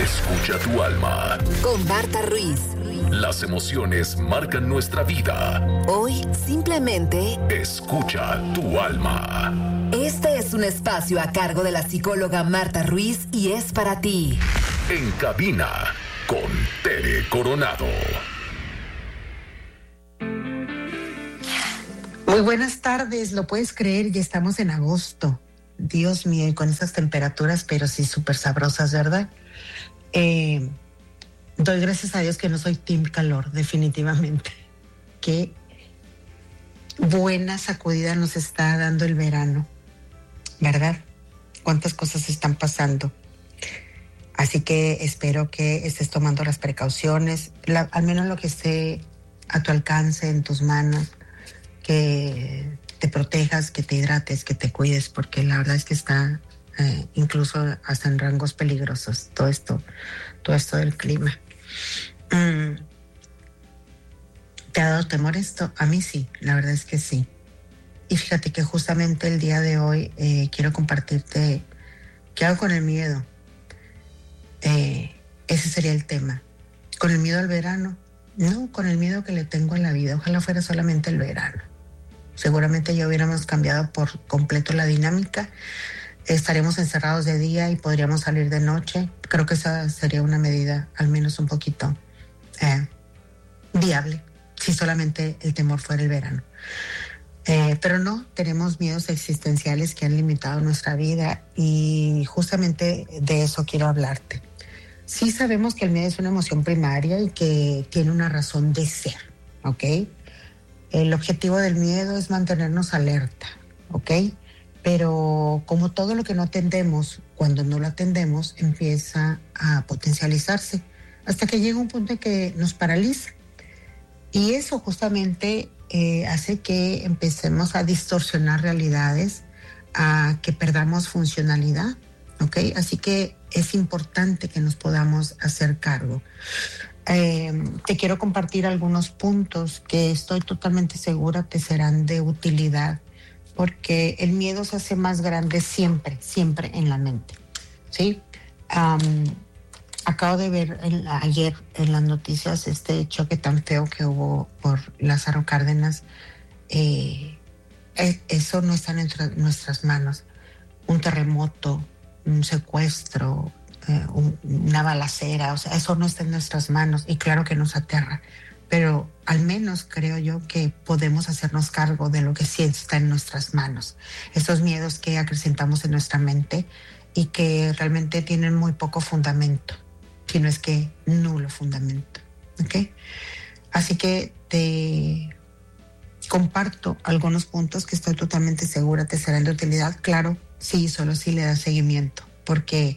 Escucha tu alma. Con Marta Ruiz. Las emociones marcan nuestra vida. Hoy simplemente escucha tu alma. Este es un espacio a cargo de la psicóloga Marta Ruiz y es para ti. En cabina con Tere Coronado. Muy buenas tardes, lo puedes creer, ya estamos en agosto. Dios mío, y con esas temperaturas, pero sí súper sabrosas, ¿verdad? Doy gracias a Dios que no soy team calor, definitivamente. Qué buena sacudida nos está dando el verano, ¿verdad? Cuántas cosas están pasando. Así que espero que estés tomando las precauciones, al menos lo que esté a tu alcance, en tus manos, que te protejas, que te hidrates, que te cuides, porque la verdad es que está incluso hasta en rangos peligrosos todo esto del clima. ¿Te ha dado temor esto? A mí sí, la verdad es que sí. Y fíjate que justamente el día de hoy quiero compartirte qué hago con el miedo. Ese sería el tema. ¿Con el miedo al verano? No, con el miedo que le tengo a la vida. Ojalá fuera solamente el verano. Seguramente ya hubiéramos cambiado por completo la dinámica. Estaremos encerrados de día y podríamos salir de noche. Creo que esa sería una medida al menos un poquito viable, si solamente el temor fuera el verano. Pero no, tenemos miedos existenciales que han limitado nuestra vida y justamente de eso quiero hablarte. Sí sabemos que el miedo es una emoción primaria y que tiene una razón de ser, ¿ok? El objetivo del miedo es mantenernos alerta, ¿ok? Pero como todo lo que no atendemos, cuando no lo atendemos, empieza a potencializarse hasta que llega un punto en que nos paraliza. Y eso justamente hace que empecemos a distorsionar realidades, a que perdamos funcionalidad, ¿ok? Así que es importante que nos podamos hacer cargo. Te quiero compartir algunos puntos que estoy totalmente segura te serán de utilidad, porque el miedo se hace más grande siempre en la mente, ¿sí? Acabo de ver ayer en las noticias este choque tan feo que hubo por Lázaro Cárdenas. Eso no está en nuestras manos. Un terremoto, un secuestro, una balacera, o sea, eso no está en nuestras manos y claro que nos aterra, pero al menos creo yo que podemos hacernos cargo de lo que sí está en nuestras manos. Esos miedos que acrecentamos en nuestra mente y que realmente tienen muy poco fundamento, si no es que nulo fundamento, ¿ok? Así que te comparto algunos puntos que estoy totalmente segura te serán de utilidad. Claro, sí, solo si le das seguimiento, porque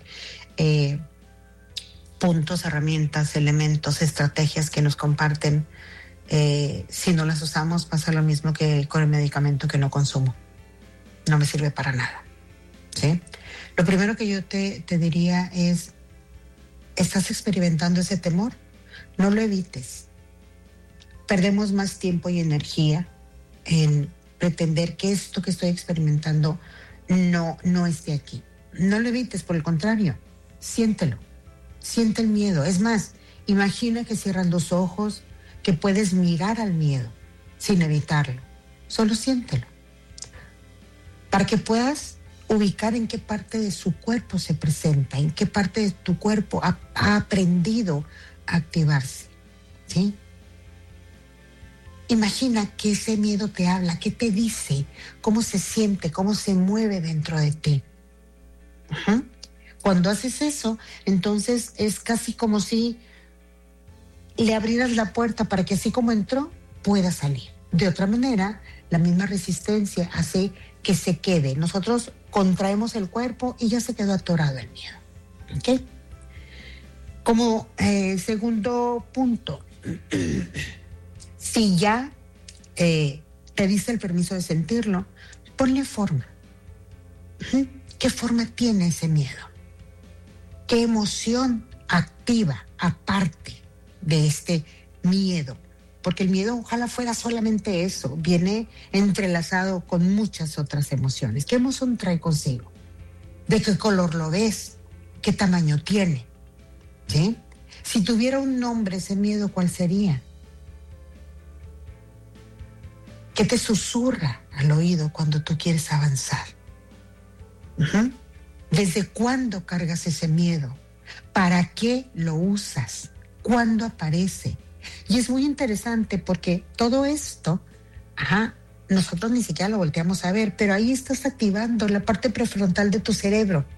puntos, herramientas, elementos, estrategias que nos comparten, si no las usamos pasa lo mismo que con el medicamento que no consumo. No me sirve para nada, ¿sí? Lo primero que yo te diría es, ¿estás experimentando ese temor? No lo evites. Perdemos más tiempo y energía en pretender que esto que estoy experimentando no esté aquí. No lo evites, por el contrario, siéntelo. Siente el miedo. Es más, imagina que cierras los ojos, que puedes mirar al miedo sin evitarlo. Solo siéntelo. Para que puedas ubicar en qué parte de su cuerpo se presenta, en qué parte de tu cuerpo ha aprendido a activarse, ¿sí? Imagina que ese miedo te habla, qué te dice, cómo se siente, cómo se mueve dentro de ti. Uh-huh. Cuando haces eso, entonces es casi como si le abrieras la puerta para que así como entró, pueda salir. De otra manera, la misma resistencia hace que se quede. Nosotros contraemos el cuerpo y ya se quedó atorado el miedo. ¿Ok? Como segundo punto, si ya te diste el permiso de sentirlo, ponle forma. ¿Qué forma tiene ese miedo? ¿Qué emoción activa aparte de este miedo? Porque el miedo ojalá fuera solamente eso, viene entrelazado con muchas otras emociones. ¿Qué emoción trae consigo? ¿De qué color lo ves? ¿Qué tamaño tiene? ¿Sí? Si tuviera un nombre ese miedo, ¿cuál sería? ¿Qué te susurra al oído cuando tú quieres avanzar? Uh-huh. ¿Desde cuándo cargas ese miedo? ¿Para qué lo usas? ¿Cuándo aparece? Y es muy interesante porque todo esto, nosotros ni siquiera lo volteamos a ver, pero ahí estás activando la parte prefrontal de tu cerebro.